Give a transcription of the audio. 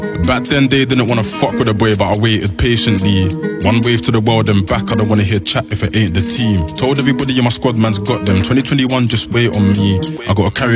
Back then they didn't wanna fuck with a boy, but I waited patiently. One wave to the world and back, I don't wanna hear chat if it ain't the team. Told everybody in my squad man's got them. 2021 just wait on me. I gotta carry